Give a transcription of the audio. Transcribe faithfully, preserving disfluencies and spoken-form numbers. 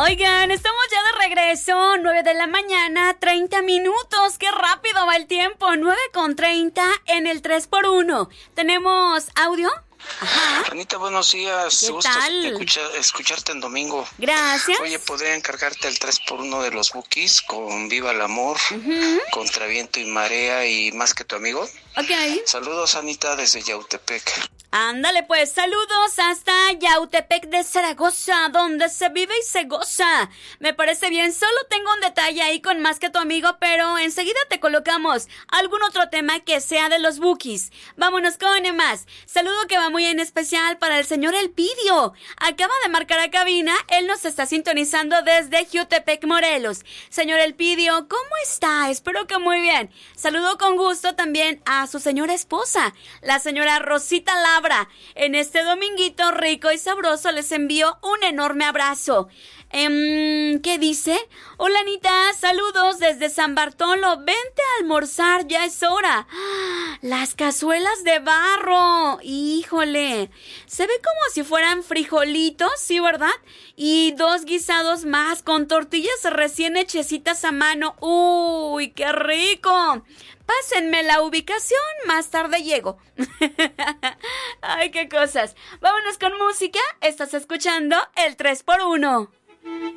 Oigan, estamos ya de regreso, nueve de la mañana, treinta minutos, qué rápido va el tiempo, nueve con treinta en el tres por uno. ¿Tenemos audio? Ajá. Anita, buenos días. ¿Qué Gusto tal? escucha, escucharte en domingo. Gracias. Oye, ¿podría encargarte el tres por uno de los Bukis con Viva el Amor, Uh-huh. Contra Viento y Marea y Más que tu amigo? Ok. Saludos, Anita, desde Yautepec. Ándale pues, saludos hasta Yautepec de Zaragoza, donde se vive y se goza. Me parece bien, solo tengo un detalle ahí con Más que tu amigo, pero enseguida te colocamos algún otro tema que sea de los Bukis. Vámonos con más. Saludo que va muy en especial para el señor Elpidio. Acaba de marcar a cabina, él nos está sintonizando desde Jutepec, Morelos. Señor Elpidio, ¿cómo está? Espero que muy bien. Saludo con gusto también a su señora esposa, la señora Rosita Labra. En este dominguito rico y sabroso les envío un enorme abrazo. Eh, ¿Qué dice? Hola Anita, saludos desde San Bartolo. Vente a almorzar, ya es hora. Las cazuelas de barro. Híjole. Se ve como si fueran frijolitos, ¿sí, verdad? Y dos guisados más con tortillas recién hechecitas a mano. ¡Uy, qué rico! Pásenme la ubicación, más tarde llego. Ay, qué cosas. Vámonos con música. Estás escuchando el tres por uno.